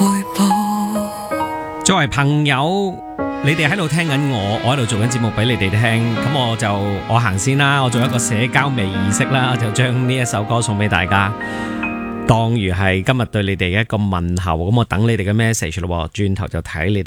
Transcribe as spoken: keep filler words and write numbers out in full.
作為朋友，你哋喺度聽緊我，我喺度做緊節目俾你哋聽，咁我就我行先啦，我做一個社交微儀式啦，就將呢一首歌送俾大家，當如係今日對你哋嘅一個問候，咁我等你哋嘅 message 咯，轉頭就睇你哋。